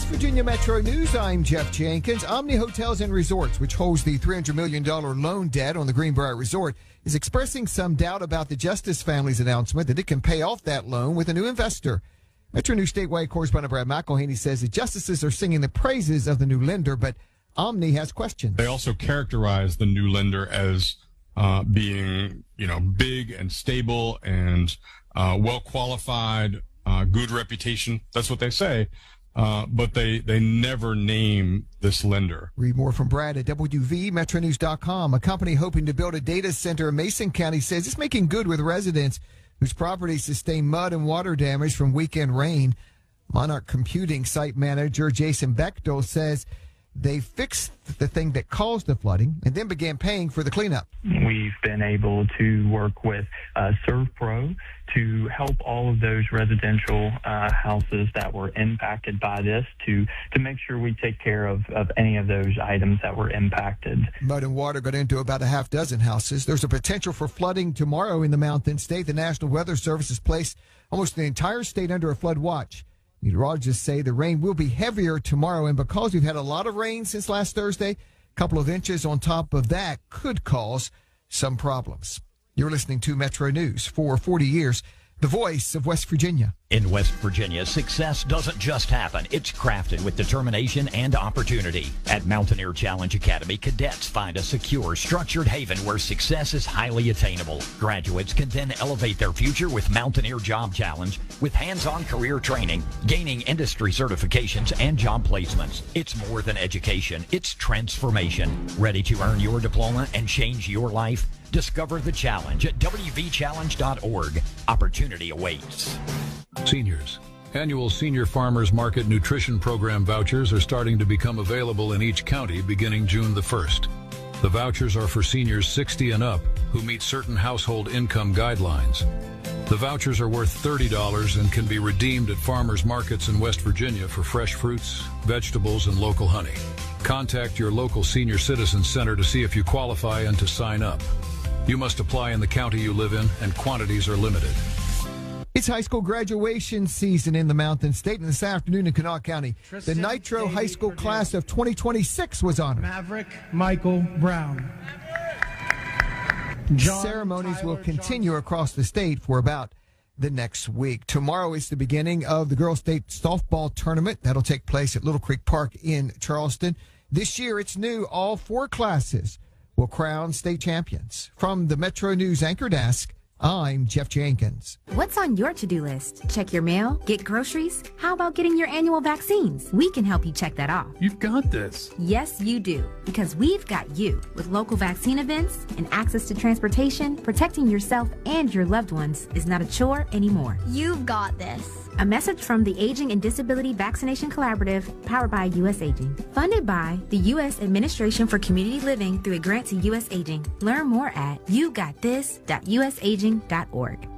Virginia Metro News, I'm Jeff Jenkins. Omni Hotels and Resorts, which holds the $300 million loan debt on the Greenbrier Resort, is expressing some doubt about the Justice family's announcement that it can pay off that loan with a new investor. Metro News statewide correspondent Brad McElhaney says the justices are singing the praises of the new lender, but Omni has questions. They also characterize the new lender as being, big and stable and well qualified, good reputation. That's what they say. But they never name this lender. Read more from Brad at WVMetroNews.com. A company hoping to build a data center in Mason County says it's making good with residents whose properties sustain mud and water damage from weekend rain. Monarch Computing site manager Jason Bechtel says they fixed the thing that caused the flooding and then began paying for the cleanup. We've been able to work with ServPro to help all of those residential houses that were impacted by this to make sure we take care of any of those items that were impacted. Mud and water got into about a half dozen houses. There's a potential for flooding tomorrow in the Mountain State. The National Weather Service has placed almost the entire state under a flood watch. Meteorologists say the rain will be heavier tomorrow, and because we've had a lot of rain since last Thursday, a couple of inches on top of that could cause some problems. You're listening to Metro News for 40 years, the voice of West Virginia. In West Virginia, success doesn't just happen. It's crafted with determination and opportunity. At Mountaineer Challenge Academy, cadets find a secure, structured haven where success is highly attainable. Graduates can then elevate their future with Mountaineer Job Challenge, with hands-on career training, gaining industry certifications, and job placements. It's more than education. It's transformation. Ready to earn your diploma and change your life? Discover the challenge at wvchallenge.org. Opportunity awaits. Seniors. Annual Senior Farmers Market Nutrition Program vouchers are starting to become available in each county beginning June the 1st. The vouchers are for seniors 60 and up who meet certain household income guidelines. The vouchers are worth $30 and can be redeemed at farmers markets in West Virginia for fresh fruits, vegetables, and local honey. Contact your local senior citizen center to see if you qualify and to sign up. You must apply in the county you live in, and quantities are limited. It's high school graduation season in the Mountain State, and this afternoon in Kanawha County, the Nitro High School class of 2026 was honored. Maverick Michael Brown. Ceremonies will continue across the state for about the next week. Tomorrow is the beginning of the Girls State Softball Tournament. That'll take place at Little Creek Park in Charleston. This year, it's new. All four classes will crown state champions. From the Metro News Anchor Desk, I'm Jeff Jenkins. What's on your to-do list? Check your mail? Get groceries? How about getting your annual vaccines? We can help you check that off. You've got this. Yes, you do. Because we've got you. With local vaccine events and access to transportation, protecting yourself and your loved ones is not a chore anymore. You've got this. A message from the Aging and Disability Vaccination Collaborative, powered by U.S. Aging. Funded by the U.S. Administration for Community Living through a grant to U.S. Aging. Learn more at yougotthis.usaging.org.